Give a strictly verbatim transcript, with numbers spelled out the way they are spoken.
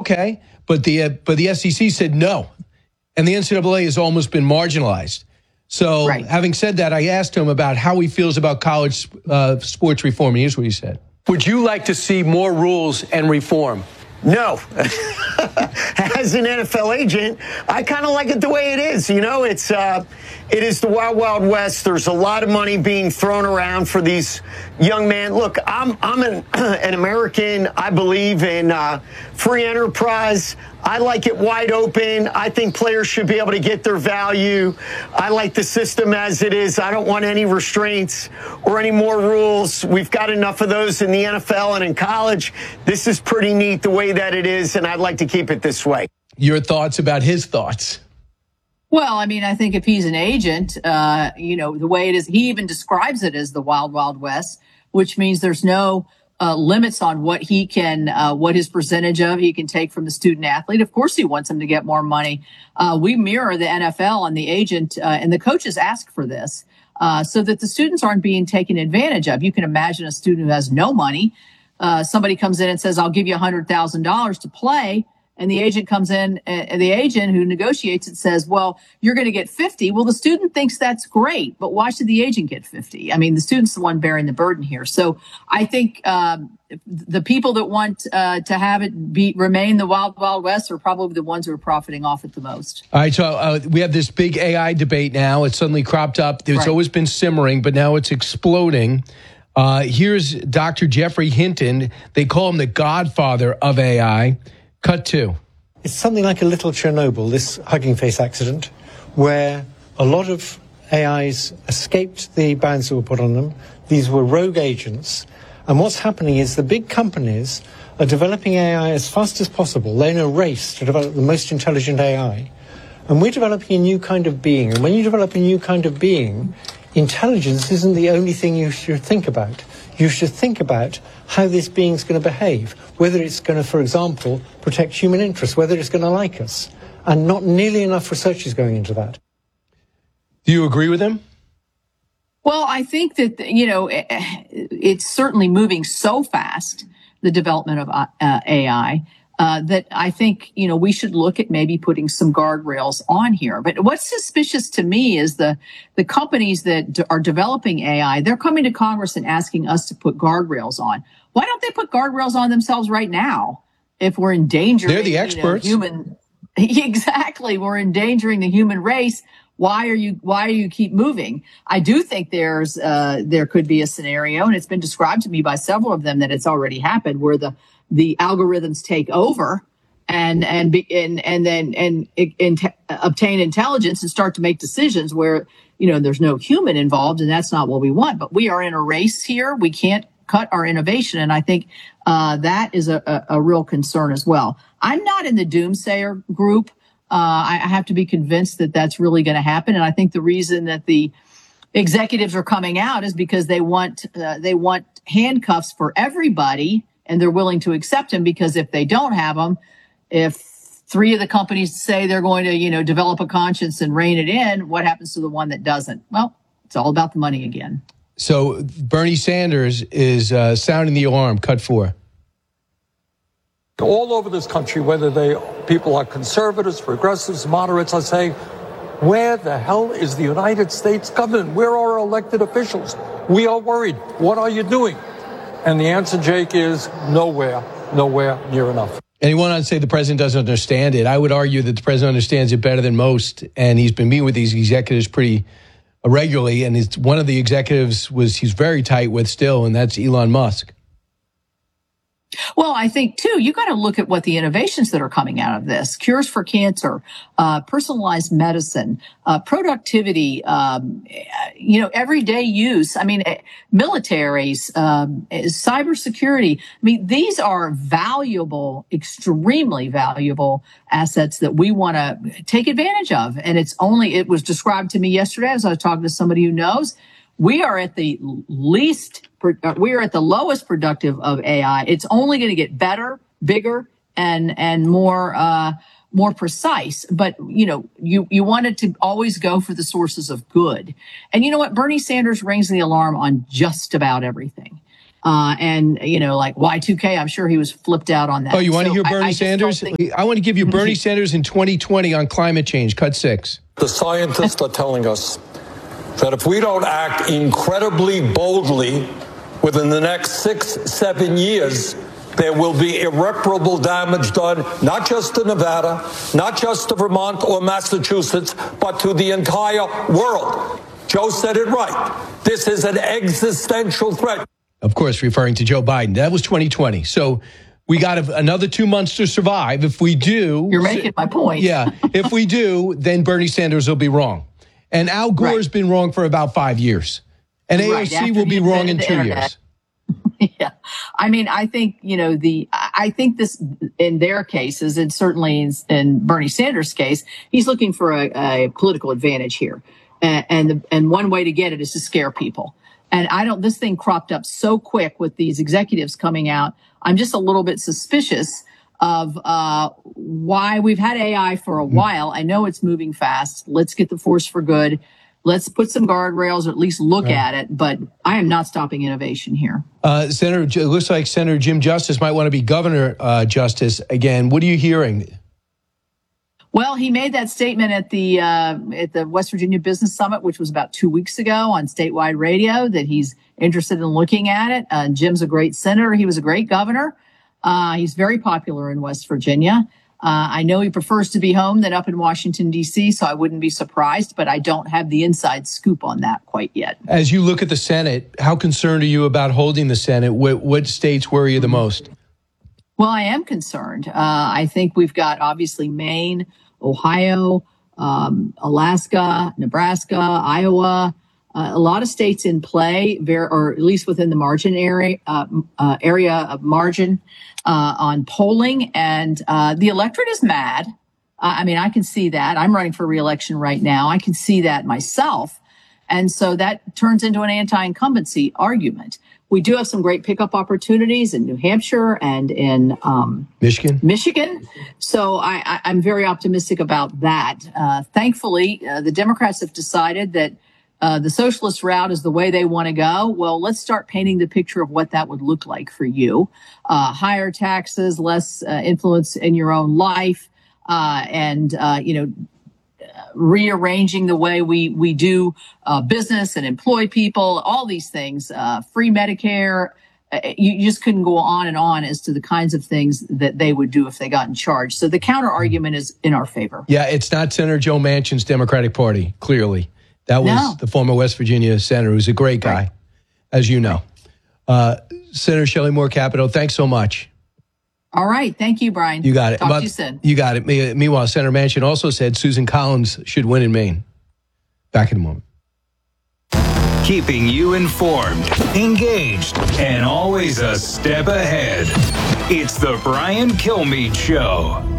okay, but the uh, but the S E C said no, and the N C double A has almost been marginalized. So, right. having said that, I asked him about how he feels about college uh, sports reform. And here's what he said. Would you like to see more rules and reform? No. As an N F L agent, I kind of like it the way it is. You know, it's uh, it is the wild, wild west. There's a lot of money being thrown around for these young men. Look, I'm I'm an, an American. I believe in uh, free enterprise. I like it wide open. I think players should be able to get their value. I like the system as it is. I don't want any restraints or any more rules. We've got enough of those in the N F L and in college. This is pretty neat the way that it is, and I'd like to keep it this way. Your thoughts about his thoughts? Well, I mean, I think if he's an agent, uh, you know, the way it is, he even describes it as the wild, wild west, which means there's no uh, limits on what he can, uh, what his percentage of he can take from the student athlete. Of course, he wants him to get more money. Uh, we mirror the N F L and the agent, uh, and the coaches ask for this, uh, so that the students aren't being taken advantage of. You can imagine a student who has no money. Uh, somebody comes in and says, I'll give you one hundred thousand dollars to play. And the agent comes in, and the agent who negotiates it says, well, you're going to get fifty. Well, the student thinks that's great, but why should the agent get fifty? I mean, the student's the one bearing the burden here. So I think um, the people that want uh, to have it be remain the wild, wild west are probably the ones who are profiting off it the most. All right, so uh, we have this big A I debate now. It's suddenly cropped up. It's right. always been simmering, but now it's exploding. Uh, here's Doctor Geoffrey Hinton. They call him the godfather of A I. Cut two. It's something like a little Chernobyl, this Hugging Face accident, where a lot of A Is escaped the bans that were put on them. These were rogue agents. And what's happening is the big companies are developing A I as fast as possible. They're in a race to develop the most intelligent A I. And we're developing a new kind of being. And when you develop a new kind of being, intelligence isn't the only thing you should think about. You should think about how this being's going to behave, whether it's going to, for example, protect human interests, whether it's going to like us. And not nearly enough research is going into that. Do you agree with him? Well, I think that, you know, it, it's certainly moving so fast, the development of uh, A I, uh, that I think, you know, we should look at maybe putting some guardrails on here. But what's suspicious to me is the, the companies that d- are developing A I, they're coming to Congress and asking us to put guardrails on. Why don't they put guardrails on themselves right now if we're endangering They're the experts. You know, human? Exactly. We're endangering the human race. Why are you, why do you keep moving? I do think there's, uh, there could be a scenario, and it's been described to me by several of them that it's already happened, where the, the algorithms take over and, and, be, and, and then, and, and t- obtain intelligence and start to make decisions where, you know, there's no human involved, and that's not what we want. But we are in a race here. We can't cut our innovation. And I think, uh, that is a, a, a real concern as well. I'm not in the doomsayer group. Uh, I have to be convinced that that's really going to happen. And I think the reason that the executives are coming out is because they want, uh, they want handcuffs for everybody, and they're willing to accept them, because if they don't have them, if three of the companies say they're going to, you know, develop a conscience and rein it in, what happens to the one that doesn't? Well, it's all about the money again. So Bernie Sanders is uh, sounding the alarm. Cut four. All over this country, whether they people are conservatives, progressives, moderates, are saying, where the hell is the United States government? Where are our elected officials? We are worried. What are you doing? And the answer, Jake, is nowhere, nowhere near enough. And he went on to say the president doesn't understand it. I would argue that the president understands it better than most, and he's been meeting with these executives pretty regularly, and it's one of the executives was he's very tight with still, and that's Elon Musk. Well, I think, too, you got to look at what the innovations that are coming out of this. Cures for cancer, uh, personalized medicine, uh, productivity, um, you know, everyday use. I mean, militaries, um, cybersecurity. I mean, these are valuable, extremely valuable assets that we want to take advantage of. And it's only, it was described to me yesterday as I was talking to somebody who knows, we are at the least, we are at the lowest productive of A I. It's only going to get better, bigger, and and more uh, more precise. But you know, you you wanted to always go for the sources of good. And you know what? Bernie Sanders rings the alarm on just about everything. Uh, and, you know, like Y two K, I'm sure he was flipped out on that. Oh, you want to So hear Bernie I, I Sanders? think- I want to give you Bernie Sanders in twenty twenty on climate change. Cut six. The scientists are telling us that if we don't act incredibly boldly within the next six, seven years, there will be irreparable damage done, not just to Nevada, not just to Vermont or Massachusetts, but to the entire world. Joe said it right. This is an existential threat. Of course, referring to Joe Biden. That was twenty twenty. So we got another two months to survive. If we do... You're making my point. Yeah. If we do, then Bernie Sanders will be wrong. And Al Gore's Right. been wrong for about five years. And A O C Right, will be he wrong in invented the two internet. years. Yeah. I mean, I think, you know, the, I think this, in their cases, and certainly in, in Bernie Sanders' case, he's looking for a, a political advantage here. And, and, the, and one way to get it is to scare people. And I don't, this thing cropped up so quick with these executives coming out. I'm just a little bit suspicious of uh, why we've had A I for a while. I know it's moving fast. Let's get the force for good. Let's put some guardrails or at least look Right. at it. But I am not stopping innovation here. Uh, Senator, it looks like Senator Jim Justice might want to be Governor uh, Justice again. What are you hearing? Well, he made that statement at the uh, at the West Virginia Business Summit, which was about two weeks ago on statewide radio, that he's interested in looking at it. Uh, Jim's a great senator. He was a great governor. Uh, he's very popular in West Virginia. Uh, I know he prefers to be home than up in Washington, D C, so I wouldn't be surprised, but I don't have the inside scoop on that quite yet. As you look at the Senate, how concerned are you about holding the Senate? What, what states worry you the most? Well, I am concerned. Uh, I think we've got obviously Maine, Ohio, um, Alaska, Nebraska, Iowa, uh, a lot of states in play, ver- or at least within the margin area, uh, uh, area of margin uh, on polling. And uh, the electorate is mad. Uh, I mean, I can see that. I'm running for re-election right now. I can see that myself. And so that turns into an anti-incumbency argument. We do have some great pickup opportunities in New Hampshire and in um, Michigan? Michigan. So I, I, I'm very optimistic about that. Uh, thankfully, uh, the Democrats have decided that uh, the socialist route is the way they want to go. Well, let's start painting the picture of what that would look like for you. Uh, higher taxes, less uh, influence in your own life, uh, and, uh, you know, rearranging the way we, we do uh, business and employ people, all these things, uh, free Medicare. Uh, you, you just couldn't go on and on as to the kinds of things that they would do if they got in charge. So the counter argument is in our favor. Yeah, it's not Senator Joe Manchin's Democratic Party, clearly. That was No. the former West Virginia senator, who's a great guy, Right. as you know. Uh, Senator Shelley Moore Capito, thanks so much. All right. Thank you, Brian. You got it. Talk About- to you soon. You got it. Me- Meanwhile, Senator Manchin also said Susan Collins should win in Maine. Back in a moment. Keeping you informed, engaged, and always a step ahead. It's the Brian Kilmeade Show.